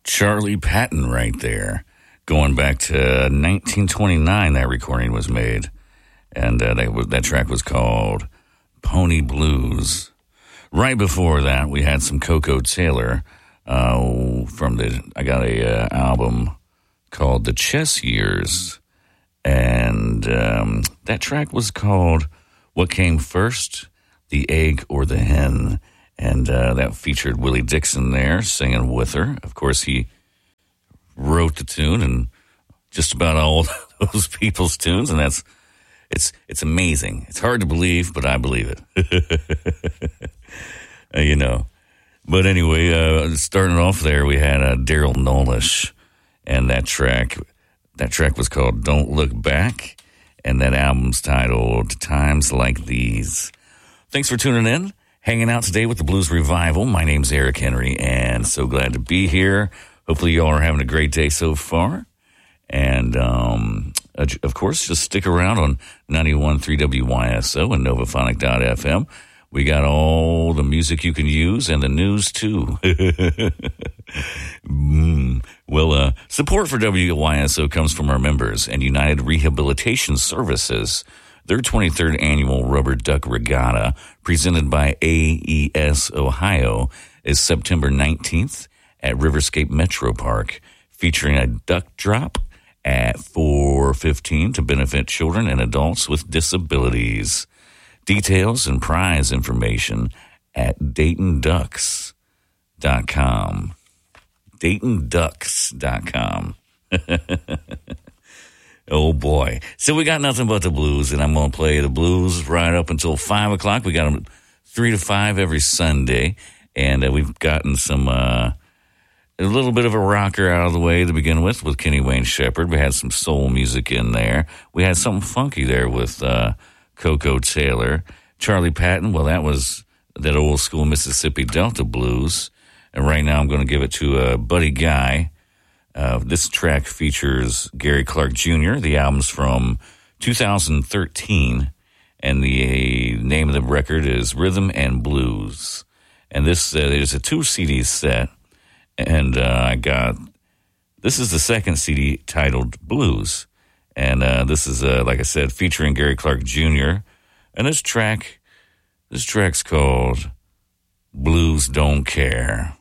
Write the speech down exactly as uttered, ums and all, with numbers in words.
Charlie Patton right there. Going back to nineteen twenty-nine, that recording was made. And uh, that, was, that track was called Pony Blues. Right before that, we had some Koko Taylor uh, from the, I got a uh, album called The Chess Years. And um, that track was called What Came First, the Egg or the Hen? And uh, that featured Willie Dixon there singing with her. Of course, he wrote the tune and just about all those people's tunes, and that's it's it's amazing. It's hard to believe, but I believe it. uh, you know. But anyway, uh, starting off there, we had uh, Daryl Nolish, and that track that track was called "Don't Look Back," and that album's titled "Times Like These." Thanks for tuning in. Hanging out today with the Blues Revival. My name's Eric Henry, and so glad to be here. Hopefully you all are having a great day so far. And, um, of course, just stick around on ninety-one point three W Y S O and Novaphonic dot F M. We got all the music you can use and the news, too. mm. Well, uh, support for W Y S O comes from our members and United Rehabilitation Services. Their twenty-third annual Rubber Duck Regatta, presented by A E S Ohio, is September nineteenth at Riverscape Metro Park, featuring a duck drop at four fifteen to benefit children and adults with disabilities. Details and prize information at Dayton Ducks dot com. Dayton Ducks dot com. Oh, boy. So we got nothing but the blues, and I'm going to play the blues right up until five o'clock. We got them three to five every Sunday, and uh, we've gotten some, uh, a little bit of a rocker out of the way to begin with, with Kenny Wayne Shepherd. We had some soul music in there. We had something funky there with uh, Koko Taylor. Charlie Patton, well, that was that old school Mississippi Delta blues. And right now I'm going to give it to uh, Buddy Guy. Uh, this track features Gary Clark Junior The album's from two thousand thirteen, and the name of the record is Rhythm and Blues. And this uh, is a two C D set, and uh, I got, this is the second C D titled Blues. And uh, this is, uh, like I said, featuring Gary Clark Junior And this track, this track's called Blues Don't Care.